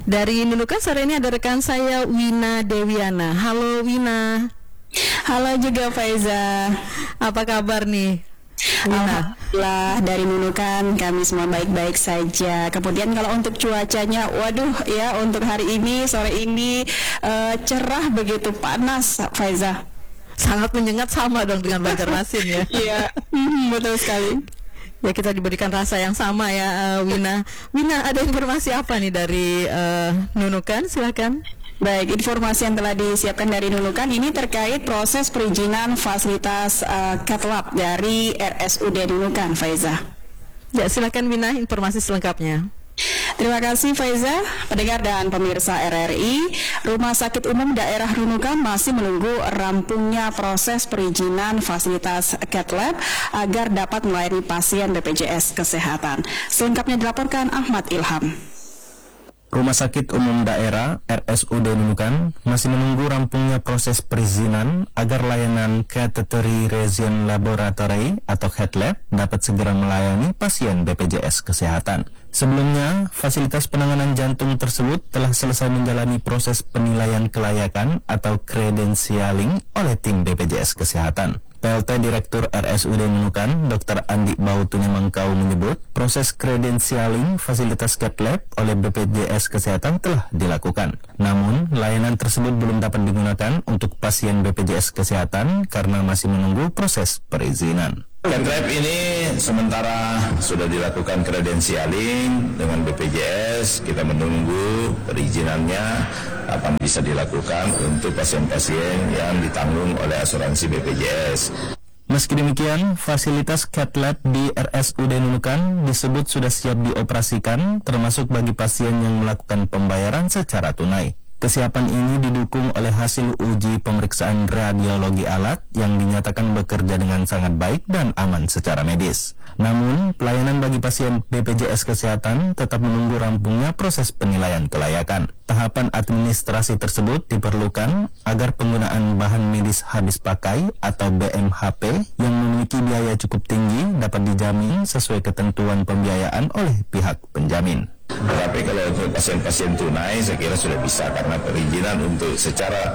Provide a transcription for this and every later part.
Dari Nunukan sore ini ada rekan saya Wina Dewiana. Halo Wina. Halo juga Faiza. Apa kabar nih Wina? Alhamdulillah, dari Nunukan kami semua baik-baik saja. Kemudian kalau untuk cuacanya, waduh ya, untuk hari ini, sore ini cerah, begitu panas Faiza. Sangat menyengat, sama dong dengan Banjarmasin ya. Iya, betul sekali. Ya, kita diberikan rasa yang sama ya, Wina. Wina, ada informasi apa nih dari Nunukan? Silakan. Baik, informasi yang telah disiapkan dari Nunukan ini terkait proses perizinan fasilitas cath lab dari RSUD Nunukan, Faiza. Ya, silakan Wina, informasi selengkapnya. Terima kasih Faiza, pendengar dan pemirsa RRI. Rumah Sakit Umum Daerah Nunukan masih menunggu rampungnya proses perizinan fasilitas cath lab agar dapat melayani pasien BPJS Kesehatan. Selengkapnya dilaporkan Ahmad Ilham. Rumah Sakit Umum Daerah RSUD Nunukan masih menunggu rampungnya proses perizinan agar layanan Catheterization Laboratory atau cath lab dapat segera melayani pasien BPJS Kesehatan. Sebelumnya, fasilitas penanganan jantung tersebut telah selesai menjalani proses penilaian kelayakan atau credentialing oleh tim BPJS Kesehatan. PLT Direktur RSUD Nunukan, Dr. Andi Bautunya Mangkau menyebut, proses credentialing fasilitas cath lab oleh BPJS Kesehatan telah dilakukan. Namun, layanan tersebut belum dapat digunakan untuk pasien BPJS Kesehatan karena masih menunggu proses perizinan. Cath lab ini sementara sudah dilakukan credentialing dengan BPJS, kita menunggu perizinannya kapan bisa dilakukan untuk pasien-pasien yang ditanggung oleh asuransi BPJS. Meski demikian, fasilitas cath lab di RSUD Nunukan disebut sudah siap dioperasikan, termasuk bagi pasien yang melakukan pembayaran secara tunai. Kesiapan ini didukung oleh hasil uji pemeriksaan radiologi alat yang dinyatakan bekerja dengan sangat baik dan aman secara medis. Namun, pelayanan bagi pasien BPJS Kesehatan tetap menunggu rampungnya proses penilaian kelayakan. Tahapan administrasi tersebut diperlukan agar penggunaan bahan medis habis pakai atau BMHP yang memiliki biaya cukup tinggi dapat dijamin sesuai ketentuan pembiayaan oleh pihak penjamin. Tetapi kalau untuk pasien-pasien tunai saya kira sudah bisa karena perizinan untuk secara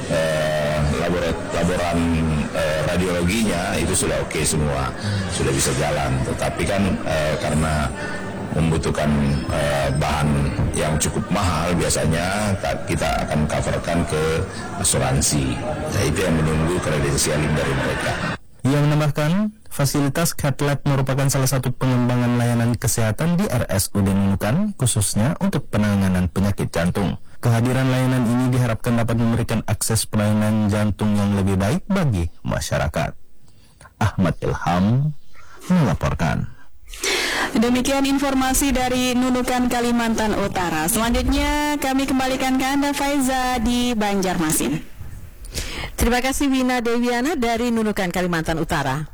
laboran radiologinya itu sudah oke semua, sudah bisa jalan. Tetapi kan karena membutuhkan bahan yang cukup mahal, biasanya kita akan coverkan ke asuransi. Nah, itu yang menunggu credentialing dari mereka. Ia menambahkan, fasilitas cath lab merupakan salah satu pengembangan layanan kesehatan di RSUD Nunukan, khususnya untuk penanganan penyakit jantung. Kehadiran layanan ini diharapkan dapat memberikan akses pelayanan jantung yang lebih baik bagi masyarakat. Ahmad Ilham melaporkan. Demikian informasi dari Nunukan, Kalimantan Utara. Selanjutnya kami kembalikan ke Anda Faiza di Banjarmasin. Terima kasih Wina Dewiana dari Nunukan, Kalimantan Utara.